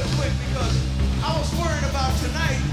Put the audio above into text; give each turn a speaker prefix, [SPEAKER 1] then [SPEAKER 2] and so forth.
[SPEAKER 1] real quick because I was worried about tonight